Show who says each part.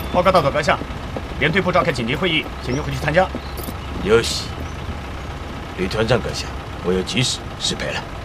Speaker 1: 报告大佐阁下，连队部召开紧急会议，请您回去参加。
Speaker 2: 有喜，吕团长阁下，我有急事失陪了。